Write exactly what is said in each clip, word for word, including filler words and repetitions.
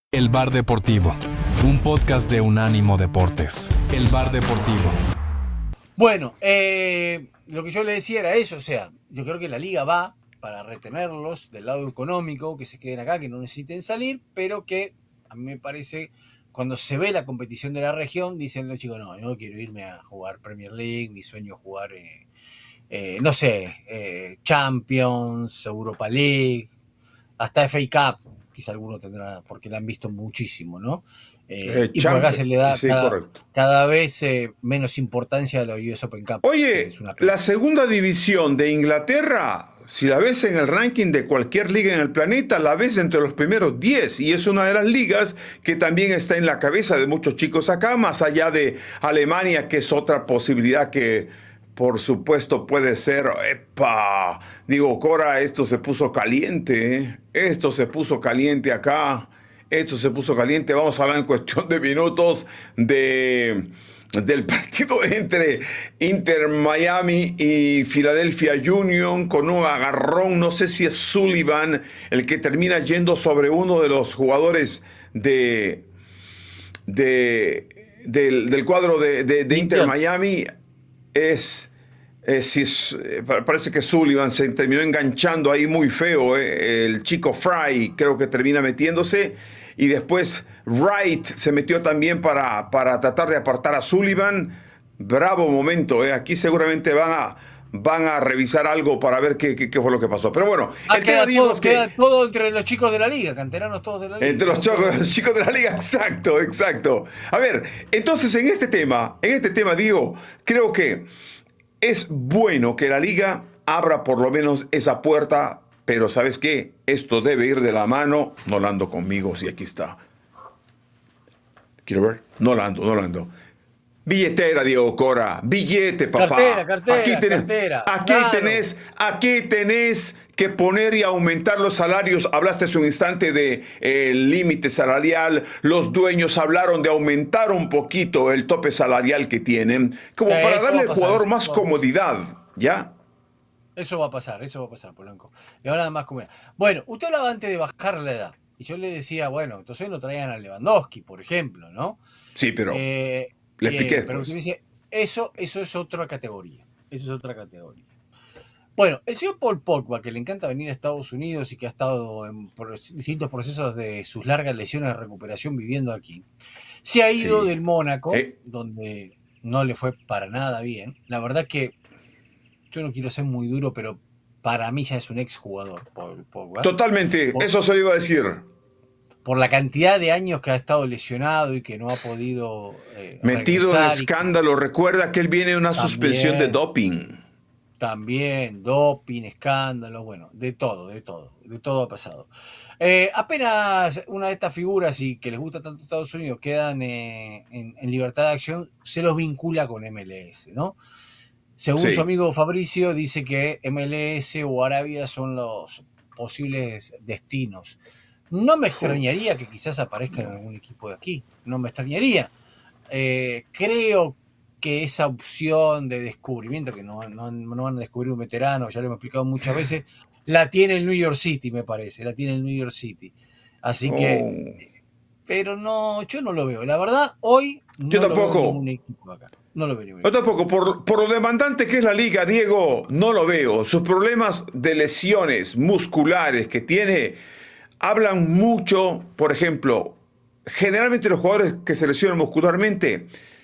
El Bar Deportivo, un podcast de Unánimo Deportes. El Bar Deportivo. Bueno, eh, lo que yo le decía era eso, o sea, yo creo que la liga va para retenerlos del lado económico, que se queden acá, que no necesiten salir, pero que a mí me parece, cuando se ve la competición de la región, dicen los chicos, no, yo no quiero irme a jugar Premier League, mi sueño es jugar, eh, eh, no sé, eh, Champions, Europa League, hasta F A Cup, quizá alguno tendrá, porque la han visto muchísimo, ¿no? Eh, Eh, y por acá se le da sí, cada, correcto. cada vez eh, menos importancia a la U S Open Cup. Oye, es una la segunda división de Inglaterra, si la ves en el ranking de cualquier liga en el planeta, la ves entre los primeros diez, y es una de las ligas que también está en la cabeza de muchos chicos acá, más allá de Alemania, que es otra posibilidad que, por supuesto, puede ser. ¡Epa! Digo, Cora, esto se puso caliente, ¿eh? Esto se puso caliente acá. Esto se puso caliente. Vamos a hablar en cuestión de minutos de, del partido entre Inter Miami y Philadelphia Union, con un agarrón. No sé si es Sullivan el que termina yendo sobre uno de los jugadores de, de, del, del cuadro de, de, de Inter Miami. Es, es, es, parece que Sullivan se terminó enganchando ahí muy feo. Eh. El chico Fry creo que termina metiéndose. Y después Wright se metió también para, para tratar de apartar a Sullivan. Bravo momento. Eh. Aquí seguramente van a, van a revisar algo para ver qué, qué, qué fue lo que pasó. Pero bueno, ah, el queda, tema todo, es que, queda todo entre los chicos de la liga, canteranos todos de la liga. Entre los, chicos, los chicos de la liga, exacto, exacto. A ver, entonces en este tema, en este tema digo, creo que es bueno que la liga abra por lo menos esa puerta, pero ¿sabes qué? Esto debe ir de la mano. No la ando conmigo, si aquí está. ¿Quiero ver? No la ando, no la ando. Billetera, Diego Cora. Billete, papá. Cartera, cartera, aquí tenés, cartera. Aquí Claro. tenés, aquí tenés que poner y aumentar los salarios. Hablaste hace un instante de eh, límite salarial. Los dueños hablaron de aumentar un poquito el tope salarial que tienen, como Sí, para eso darle va a al pasar, jugador eso más va a- comodidad, ¿ya? Eso va a pasar, eso va a pasar, Polanco. Y ahora nada más comida. Bueno, usted hablaba antes de bajar la edad. Y yo le decía, bueno, entonces no traían a Lewandowski, por ejemplo, ¿no? Sí, pero Eh, le eh, expliqué pero usted después. me dice, eso, eso es otra categoría. Eso es otra categoría. Bueno, el señor Paul Pogba, que le encanta venir a Estados Unidos y que ha estado en distintos procesos de sus largas lesiones de recuperación viviendo aquí, se ha ido Sí. del Mónaco, Eh. donde no le fue para nada bien. La verdad que yo no quiero ser muy duro, pero para mí ya es un exjugador, Paul Pogba. Totalmente, Por, eso se lo iba a decir. por la cantidad de años que ha estado lesionado y que no ha podido eh, Metido en regresar. escándalo, recuerda que él viene de una También. suspensión de doping. También, doping, escándalos, bueno, de todo, de todo, de todo ha pasado. Eh, apenas una de estas figuras y que les gusta tanto Estados Unidos quedan eh, en, en libertad de acción, se los vincula con M L S, ¿no? Según Sí. su amigo Fabricio, dice que M L S o Arabia son los posibles destinos. No me extrañaría que quizás aparezca en algún equipo de aquí, no me extrañaría. Eh, creo que esa opción de descubrimiento, que no, no, no van a descubrir un veterano, ya lo hemos explicado muchas veces, la tiene el New York City, me parece, la tiene el New York City. Así que, Oh. pero no, yo no lo veo. La verdad, hoy no Yo lo tampoco. veo en ningún equipo acá. No lo veo ningún Yo equipo. tampoco, por, por lo demandante que es la liga, Diego, no lo veo. Sus problemas de lesiones musculares que tiene hablan mucho. Por ejemplo, generalmente los jugadores que se lesionan muscularmente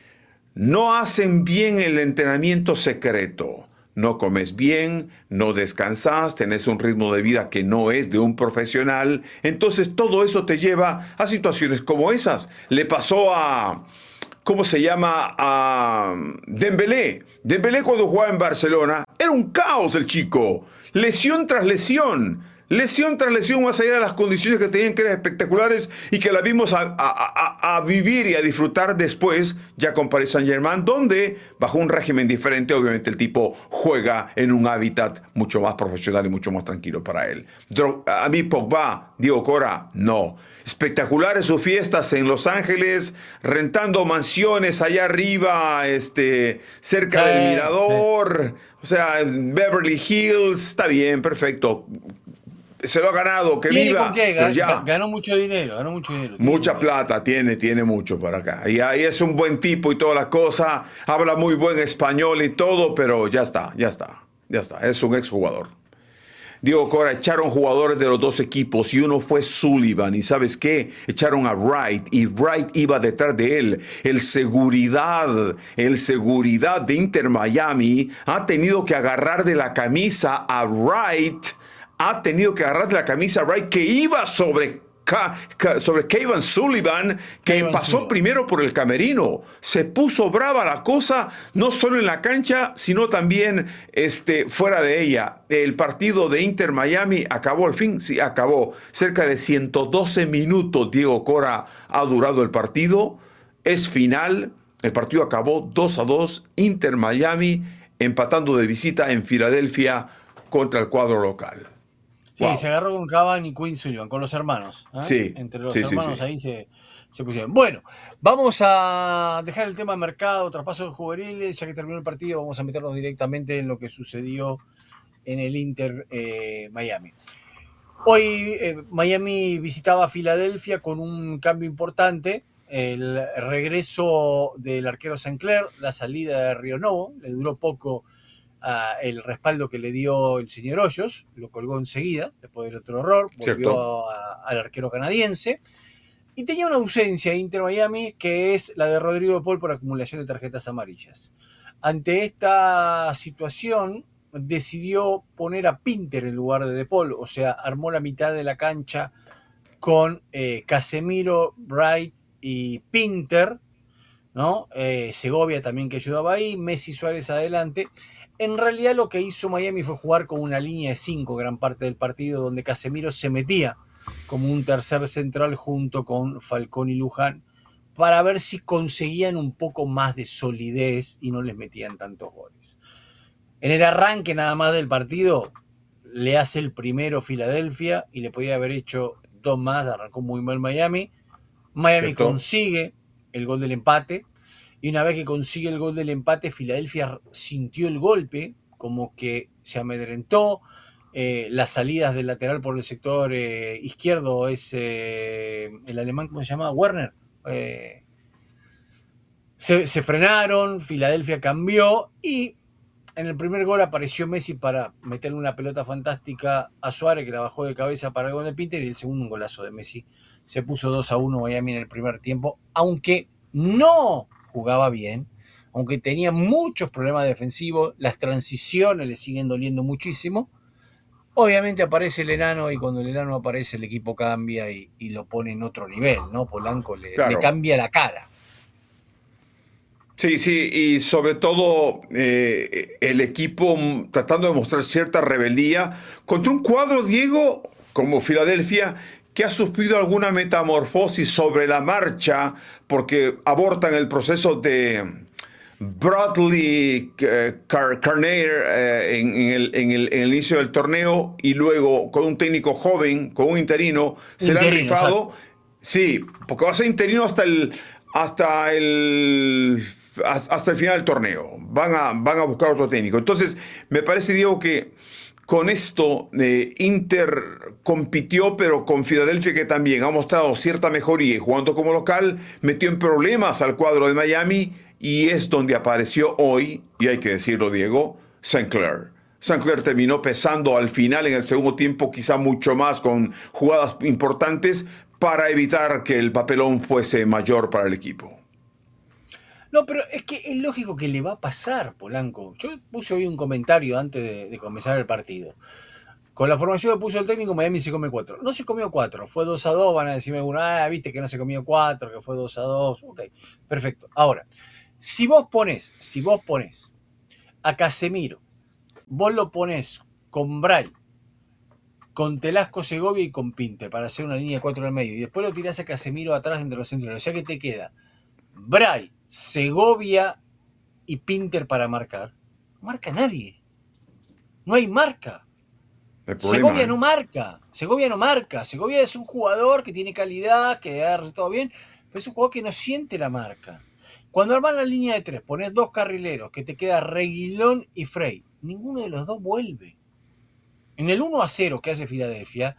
no hacen bien el entrenamiento secreto. No comes bien, no descansas, tenés un ritmo de vida que no es de un profesional. Entonces todo eso te lleva a situaciones como esas. Le pasó a... ¿Cómo se llama? A Dembélé. Dembélé cuando jugaba en Barcelona era un caos el chico. Lesión tras lesión. Lesión tras lesión, más allá de las condiciones que tenían, que eran espectaculares y que la vimos a, a, a, a vivir y a disfrutar después, ya con Paris Saint-Germain, donde, bajo un régimen diferente, obviamente el tipo juega en un hábitat mucho más profesional y mucho más tranquilo para él. A mí, Pogba, Diego Cora, no. Espectaculares sus fiestas en Los Ángeles, rentando mansiones allá arriba, este, cerca Sí, del Mirador, o sea, Beverly Hills, está bien, perfecto. se lo ha ganado, que ¿Tiene viva. con qué? Pero Gan- ya, Ganó mucho dinero, ganó mucho dinero. Tiene mucha con qué. plata tiene, tiene mucho para acá. Y ahí es un buen tipo y todas las cosas. Habla muy buen español y todo, pero ya está, ya está, ya está. Es un exjugador. Diego Cora, echaron jugadores de los dos equipos y uno fue Sullivan. ¿Y sabes qué? Echaron a Wright y Wright iba detrás de él. El seguridad, el seguridad de Inter Miami ha tenido que agarrar de la camisa a Wright. Ha tenido que agarrar de la camisa a Wright que iba sobre Ka- Ka- sobre Kevin Sullivan, que Kevin pasó Sullivan. primero por el camerino. Se puso brava la cosa, no solo en la cancha, sino también este, fuera de ella. El partido de Inter Miami acabó al fin, sí, acabó. Cerca de ciento doce minutos, Diego Cora, ha durado el partido. Es final. El partido acabó dos a dos. Inter Miami empatando de visita en Filadelfia contra el cuadro local. Sí, Wow. se agarró con Cavani y Quinn Sullivan, con los hermanos. ¿eh? Sí, Entre los sí, sí, hermanos sí. ahí se, se pusieron. Bueno, vamos a dejar el tema de mercado, traspasos juveniles, ya que terminó el partido, vamos a meternos directamente en lo que sucedió en el Inter eh, Miami. Hoy eh, Miami visitaba Filadelfia con un cambio importante, el regreso del arquero Sinclair, la salida de Rio Novo, le duró poco uh, el respaldo que le dio el señor Hoyos, lo colgó enseguida, después del otro error, volvió a, al arquero canadiense, y tenía una ausencia Inter Miami, que es la de Rodrigo de Paul por acumulación de tarjetas amarillas. Ante esta situación, decidió poner a Pinter en lugar de De Paul, o sea, armó la mitad de la cancha con eh, Casemiro, Bright y Pinter, ¿no? Eh, Segovia también que ayudaba ahí, Messi, Suárez adelante. En realidad lo que hizo Miami fue jugar con una línea de cinco gran parte del partido, donde Casemiro se metía como un tercer central junto con Falcón y Luján, para ver si conseguían un poco más de solidez y no les metían tantos goles. En el arranque nada más del partido, le hace el primero Filadelfia y le podía haber hecho dos más, arrancó muy mal Miami. Miami ¿Cierto? consigue el gol del empate, y una vez que consigue el gol del empate, Filadelfia sintió el golpe, como que se amedrentó. Eh, las salidas del lateral por el sector eh, izquierdo es eh, el alemán, ¿cómo se llama? Werner. Eh, se, se frenaron, Filadelfia cambió y en el primer gol apareció Messi para meterle una pelota fantástica a Suárez, que la bajó de cabeza para el gol de Pinter, y el segundo un golazo de Messi. Se puso dos a uno Miami en el primer tiempo, aunque no jugaba bien, aunque tenía muchos problemas defensivos, las transiciones le siguen doliendo muchísimo. Obviamente aparece el enano, y cuando el enano aparece el equipo cambia y, y lo pone en otro nivel, ¿no? Polanco le, Claro. le cambia la cara. Sí, sí, y sobre todo eh, el equipo mm, tratando de mostrar cierta rebeldía contra un cuadro, Diego, como Filadelfia, que ha sufrido alguna metamorfosis sobre la marcha porque abortan el proceso de Bradley eh, Car Carnegie eh, en, en, el, en, el, en el inicio del torneo, y luego con un técnico joven, con un interino, se le han Interino, rifado. exacto. Sí, porque va a ser interino hasta el hasta el hasta el final del torneo. Van a, van a buscar otro técnico. Entonces, me parece, Diego, que con esto eh, Inter compitió, pero con Filadelfia, que también ha mostrado cierta mejoría y jugando como local, metió en problemas al cuadro de Miami, y es donde apareció hoy, y hay que decirlo, Diego, Sinclair. Sinclair terminó pesando al final, en el segundo tiempo, quizá mucho más, con jugadas importantes para evitar que el papelón fuese mayor para el equipo. No, pero es que es lógico que le va a pasar, Polanco. Yo puse hoy un comentario antes de, de comenzar el partido. Con la formación que puso el técnico, Miami se come cuatro. No se comió cuatro, fue dos a dos. Van a decirme, ah, viste que no se comió cuatro, que fue dos a dos. Ok, perfecto. Ahora, si vos ponés, si vos ponés a Casemiro, vos lo ponés con Bray, con Telasco, Segovia y con Pinter para hacer una línea de cuatro en el medio, y después lo tirás a Casemiro atrás entre los centrales, o sea que te queda Bray, Segovia y Pinter para marcar. No marca nadie. No hay marca. Segovia no marca. Segovia no marca. Segovia es un jugador que tiene calidad, que ha resultado bien, pero es un jugador que no siente la marca. Cuando armas la línea de tres, pones dos carrileros, que te queda Reguilón y Frey. Ninguno de los dos vuelve. En el uno a cero que hace Filadelfia,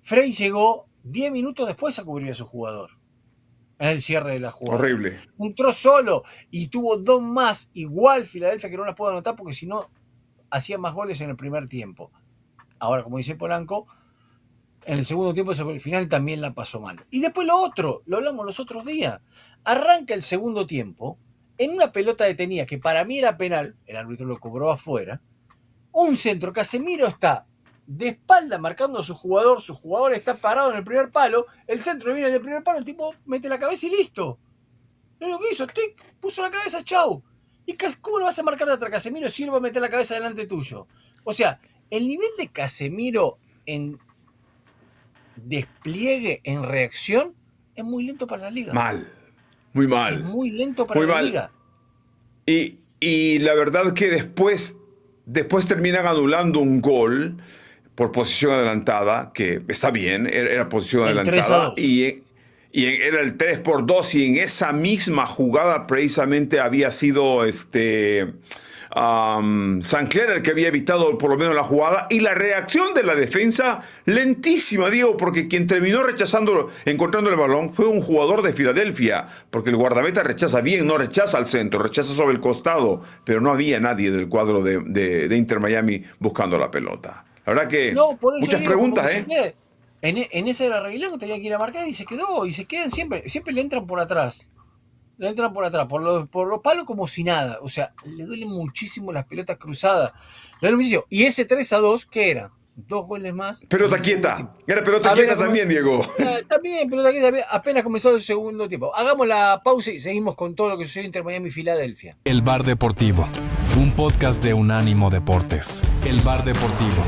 Frey llegó diez minutos después a cubrir a su jugador. En el cierre de la jugada. Horrible. Entró solo y tuvo dos más. Igual Filadelfia, que no las puedo anotar porque si no, hacía más goles en el primer tiempo. Ahora, como dice Polanco, en el segundo tiempo sobre el final también la pasó mal. Y después lo otro, lo hablamos los otros días. Arranca el segundo tiempo en una pelota detenida que para mí era penal, el árbitro lo cobró afuera. Un centro, Casemiro está de espalda marcando a su jugador, su jugador está parado en el primer palo, el centro viene del primer palo, el tipo mete la cabeza y listo. Lo único que hizo, tic, puso la cabeza, chau. ¿Y cómo lo vas a marcar de atrás, Casemiro, si él va a meter la cabeza delante tuyo? O sea, el nivel de Casemiro en despliegue, en reacción, es muy lento para la liga. Mal, muy mal. Es muy lento para muy la mal. liga. Y, y la verdad que después, después terminan anulando un gol por posición adelantada, que está bien, era, era posición El tres a adelantada, dos. y, y era el tres por dos, y en esa misma jugada precisamente había sido este, um, Sancler el que había evitado por lo menos la jugada, y la reacción de la defensa lentísima, Diego, porque quien terminó rechazando, encontrando el balón fue un jugador de Filadelfia, porque el guardameta rechaza bien, no rechaza al centro, rechaza sobre el costado, pero no había nadie del cuadro de, de, de Inter Miami buscando la pelota. La verdad que No, por eso muchas digo, preguntas, como ¿eh? que se quede. En, en esa era Reguilón, tenía que ir a marcar y se quedó. Y se quedan siempre, siempre le entran por atrás. Le entran por atrás, por los, por los palos como si nada. O sea, le duelen muchísimo las pelotas cruzadas. Le duele muchísimo. Y ese tres a dos, ¿qué era? Dos goles más. Pelota quieta. Era pelota Apenas quieta también, Diego. Eh, también, pelota quieta. Apenas comenzó el segundo tiempo. Hagamos la pausa y seguimos con todo lo que sucedió Inter Miami y Filadelfia. El Bar Deportivo, un podcast de Unánimo Deportes. El Bar Deportivo.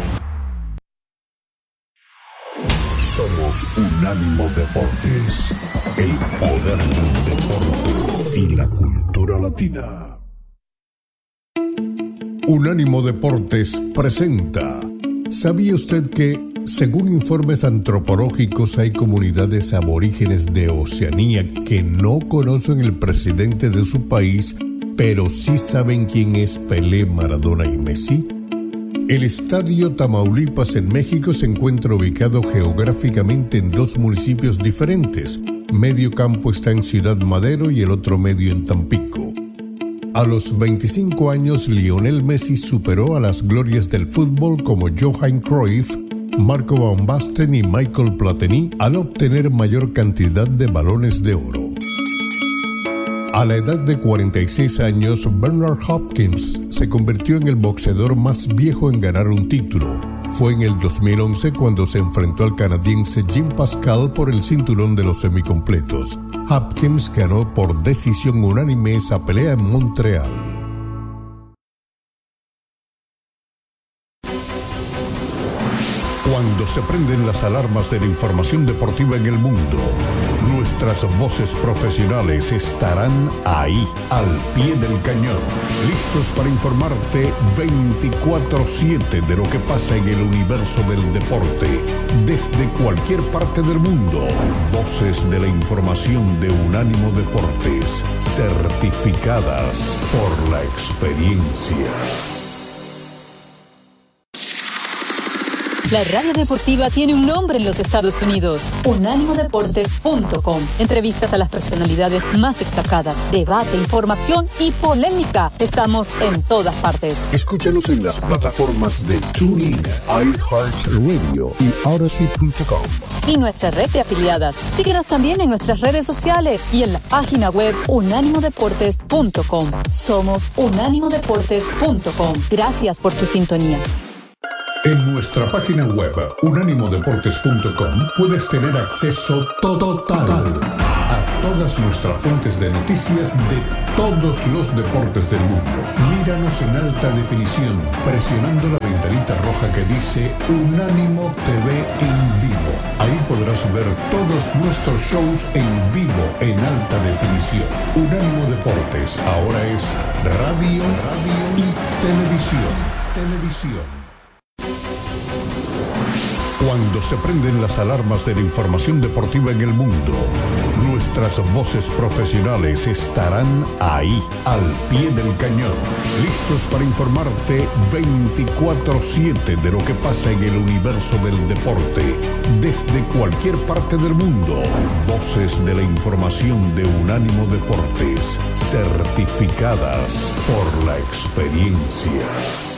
Somos Unánimo Deportes, el poder del deporte y la cultura latina. Unánimo Deportes presenta. ¿Sabía usted que, según informes antropológicos, hay comunidades aborígenes de Oceanía que no conocen el presidente de su país, pero sí saben quién es Pelé, Maradona y Messi? El Estadio Tamaulipas en México se encuentra ubicado geográficamente en dos municipios diferentes. Medio campo está en Ciudad Madero y el otro medio en Tampico. A los veinticinco años, Lionel Messi superó a las glorias del fútbol como Johan Cruyff, Marco Van Basten y Michael Platini al obtener mayor cantidad de balones de oro. A la edad de cuarenta y seis años, Bernard Hopkins se convirtió en el boxeador más viejo en ganar un título. Fue en el dos mil once cuando se enfrentó al canadiense Jim Pascal por el cinturón de los semicompletos. Hopkins ganó por decisión unánime esa pelea en Montreal. Cuando se prenden las alarmas de la información deportiva en el mundo, nuestras voces profesionales estarán ahí, al pie del cañón, listos para informarte veinticuatro siete de lo que pasa en el universo del deporte, desde cualquier parte del mundo. Voces de la información de Unánimo Deportes, certificadas por la experiencia. La radio deportiva tiene un nombre en los Estados Unidos, unánimo deportes punto com. Entrevistas a las personalidades más destacadas, debate, información y polémica. Estamos en todas partes. Escúchanos en las plataformas de TuneIn, iHeartRadio y Odyssey punto com. Y nuestra red de afiliadas. Síguenos también en nuestras redes sociales y en la página web unánimo deportes punto com. Somos unánimo deportes punto com. Gracias por tu sintonía. En nuestra página web unánimo deportes punto com puedes tener acceso total a todas nuestras fuentes de noticias de todos los deportes del mundo. Míranos en alta definición presionando la ventanita roja que dice Unánimo T V en vivo. Ahí podrás ver todos nuestros shows en vivo en alta definición. Unánimo Deportes ahora es radio, radio y televisión. Televisión. Cuando se prenden las alarmas de la información deportiva en el mundo, nuestras voces profesionales estarán ahí, al pie del cañón, listos para informarte veinticuatro siete de lo que pasa en el universo del deporte, desde cualquier parte del mundo. Voces de la información de Unánimo Deportes, certificadas por la experiencia.